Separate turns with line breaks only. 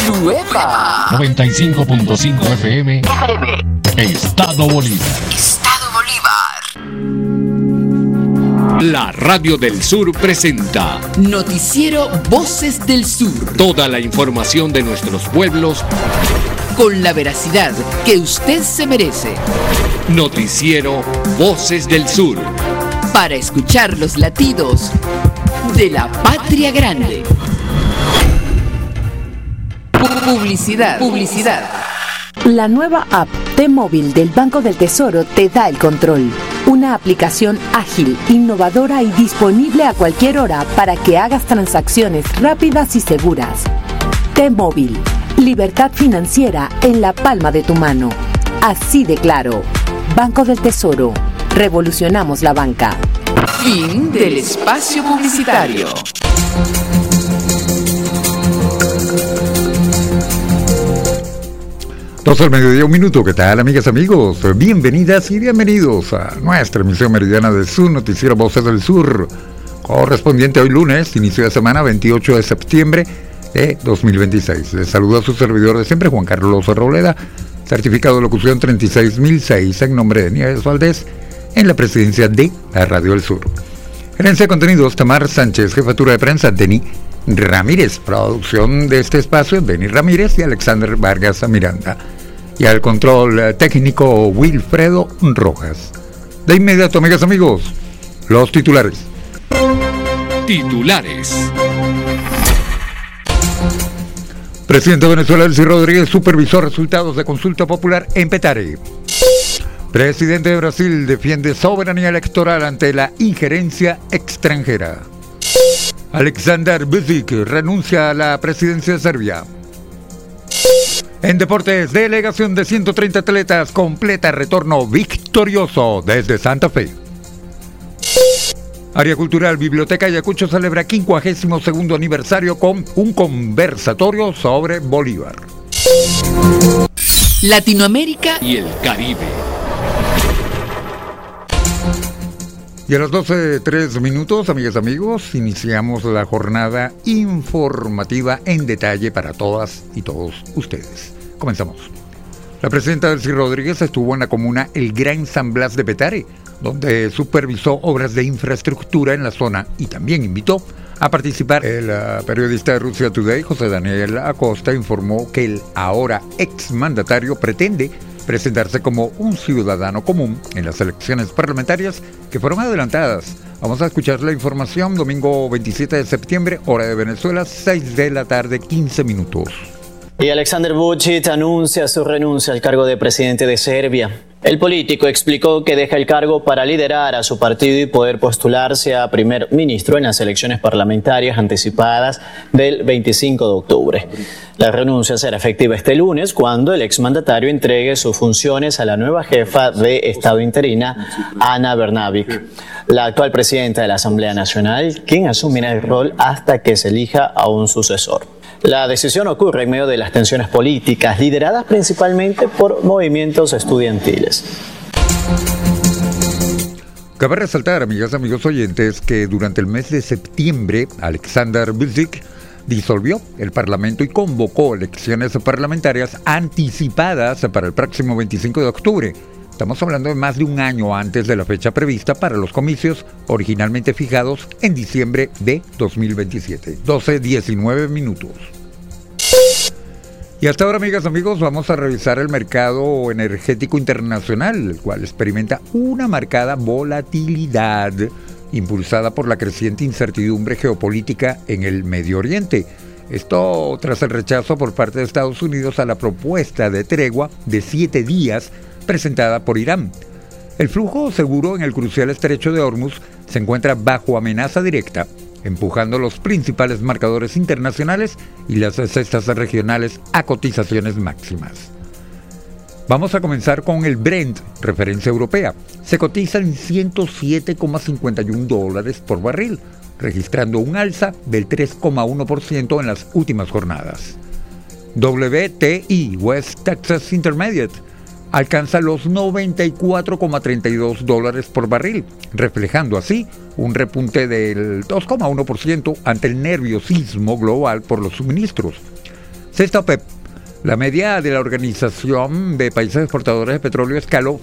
¡Suepa!
95.5 FM. Estado Bolívar.
Estado Bolívar.
La Radio del Sur presenta
Noticiero Voces del Sur.
toda la información de nuestros pueblos.
Con la veracidad que usted se merece.
Noticiero Voces del Sur.
Para escuchar los latidos de la patria grande. Publicidad.
La nueva app T-Móvil del Banco del Tesoro te da el control. Una aplicación ágil, innovadora y disponible a cualquier hora para que hagas transacciones rápidas y seguras. T-Móvil, libertad financiera en la palma de tu mano. Así de claro. Banco del Tesoro. Revolucionamos la banca.
Fin del espacio publicitario.
12 del mediodía, 1 minuto. ¿Qué tal, amigas, amigos? Bienvenidas y bienvenidos a nuestra emisión meridiana de su noticiero Voces del Sur, correspondiente hoy lunes, inicio de semana, 28 de septiembre de 2026. Les saluda a su servidor de siempre, Juan Carlos Arboleda, certificado de locución 36006, en nombre de Nieves Valdés, en la presidencia de la Radio del Sur. Gerencia de contenidos, Tamar Sánchez. Jefatura de prensa, Denis Ramírez. Producción de este espacio, Denis Ramírez y Alexander Vargas Miranda. Y al control técnico, Wilfredo Rojas. De inmediato, amigas, amigos, los titulares. Presidente de Venezuela, Delcy Rodríguez, supervisó resultados de consulta popular en Petare. Presidente de Brasil defiende soberanía electoral ante la injerencia extranjera. Aleksandar Vučić renuncia a la presidencia de Serbia. En deportes, delegación de 130 atletas completa retorno victorioso desde Santa Fe. Área cultural, Biblioteca Ayacucho celebra 52º aniversario con un conversatorio sobre Bolívar.
Latinoamérica
Y el Caribe.
Y a las 12:03, amigas, amigos, iniciamos la jornada informativa en detalle para todas y todos ustedes. Comenzamos. La presidenta Delcy Rodríguez estuvo en la comuna El Gran San Blas de Petare, donde supervisó obras de infraestructura en la zona y también invitó a participar. El periodista de Russia Today, José Daniel Acosta, informó que el ahora exmandatario pretende presentarse como un ciudadano común en las elecciones parlamentarias que fueron adelantadas. Vamos a escuchar la información. Domingo 27 de septiembre, hora de Venezuela, 6 de la tarde, 15 minutos.
Y Aleksandar Vučić anuncia su renuncia al cargo de presidente de Serbia. El político explicó que deja el cargo para liderar a su partido y poder postularse a primer ministro en las elecciones parlamentarias anticipadas del 25 de octubre. La renuncia será efectiva este lunes cuando el exmandatario entregue sus funciones a la nueva jefa de Estado interina, Ana Brnabić, la actual presidenta de la Asamblea Nacional, quien asumirá el rol hasta que se elija a un sucesor. La decisión ocurre en medio de las tensiones políticas, lideradas principalmente por movimientos estudiantiles.
Cabe resaltar, amigas, amigos oyentes, que durante el mes de septiembre, Aleksandar Vučić disolvió el Parlamento y convocó elecciones parlamentarias anticipadas para el próximo 25 de octubre. Estamos hablando de más de un año antes de la fecha prevista para los comicios originalmente fijados en diciembre de 2027. 12:19 minutos. Y hasta ahora, amigas, amigos, vamos a revisar el mercado energético internacional, el cual experimenta una marcada volatilidad impulsada por la creciente incertidumbre geopolítica en el Medio Oriente. Esto tras el rechazo por parte de Estados Unidos a la propuesta de tregua de 7 días presentada por Irán. El flujo seguro en el crucial estrecho de Hormuz se encuentra bajo amenaza directa, empujando los principales marcadores internacionales y las cestas regionales a cotizaciones máximas. Vamos a comenzar con el Brent, referencia europea. Se cotiza en $107,51 por barril, registrando un alza del 3,1% en las últimas jornadas. WTI, West Texas Intermediate, alcanza los $94,32 por barril, reflejando así un repunte del 2,1% ante el nerviosismo global por los suministros. Sexta OPEP. La media de la Organización de Países Exportadores de Petróleo escaló